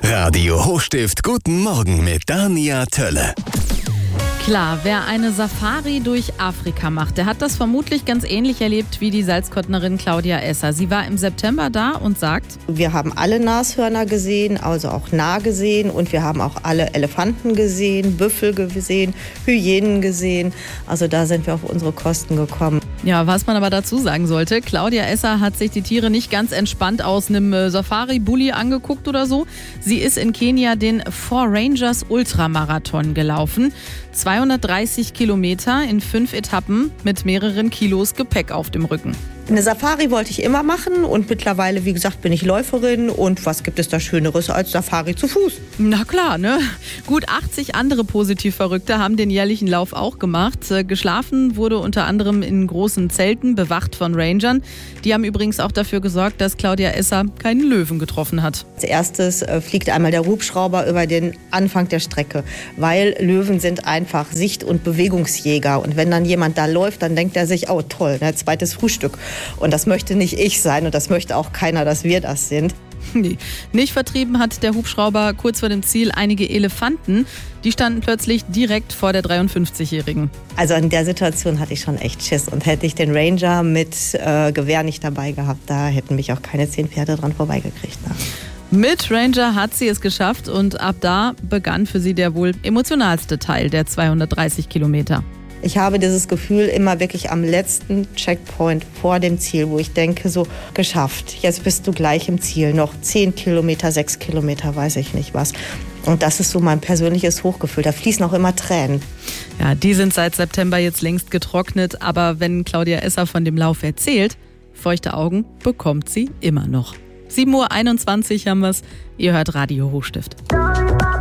Radio Hochstift, guten Morgen mit Dania Tölle. Klar, wer eine Safari durch Afrika macht, der hat das vermutlich ganz ähnlich erlebt wie die Salzkottnerin Claudia Esser. Sie war im September da und sagt: Wir haben alle Nashörner gesehen, also auch nah gesehen, und wir haben auch alle Elefanten gesehen, Büffel gesehen, Hyänen gesehen. Also da sind wir auf unsere Kosten gekommen. Ja, was man aber dazu sagen sollte, Claudia Esser hat sich die Tiere nicht ganz entspannt aus einem Safari-Bulli angeguckt oder so. Sie ist in Kenia den Four Rangers Ultramarathon gelaufen. 230 Kilometer in 5 Etappen mit mehreren Kilos Gepäck auf dem Rücken. Eine Safari wollte ich immer machen und mittlerweile, wie gesagt, bin ich Läuferin. Und was gibt es da Schöneres als Safari zu Fuß? Na klar, ne? Gut 80 andere Positiv-Verrückte haben den jährlichen Lauf auch gemacht. Geschlafen wurde unter anderem in großen Zelten, bewacht von Rangern. Die haben übrigens auch dafür gesorgt, dass Claudia Esser keinen Löwen getroffen hat. Als erstes fliegt einmal der Hubschrauber über den Anfang der Strecke, weil Löwen sind einfach Sicht- und Bewegungsjäger. Und wenn dann jemand da läuft, dann denkt er sich, oh toll, ne, zweites Frühstück. Und das möchte nicht ich sein und das möchte auch keiner, dass wir das sind. Nee. Nicht vertrieben hat der Hubschrauber kurz vor dem Ziel einige Elefanten. Die standen plötzlich direkt vor der 53-Jährigen. Also in der Situation hatte ich schon echt Schiss. Und hätte ich den Ranger mit Gewehr nicht dabei gehabt, da hätten mich auch keine 10 Pferde dran vorbeigekriegt. Ne? Mit Ranger hat sie es geschafft und ab da begann für sie der wohl emotionalste Teil der 230 Kilometer. Ich habe dieses Gefühl immer wirklich am letzten Checkpoint vor dem Ziel, wo ich denke, so geschafft, jetzt bist du gleich im Ziel, noch 10 Kilometer, 6 Kilometer, weiß ich nicht was. Und das ist so mein persönliches Hochgefühl, da fließen auch immer Tränen. Ja, die sind seit September jetzt längst getrocknet, aber wenn Claudia Esser von dem Lauf erzählt, feuchte Augen bekommt sie immer noch. 7:21 Uhr haben wir's, ihr hört Radio Hochstift.